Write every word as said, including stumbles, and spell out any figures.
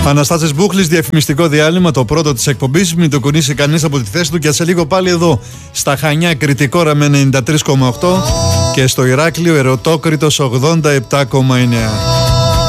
Αναστάσης Μπούχλης, διαφημιστικό διάλειμμα, το πρώτο της εκπομπής. Μην το κουνήσει κανείς από τη θέση του και σε λίγο πάλι εδώ στα Χανιά Κρητικόρα με ενενήντα τρία κόμμα οκτώ και στο Ηράκλειο Ερωτόκριτος ογδόντα επτά κόμμα εννέα.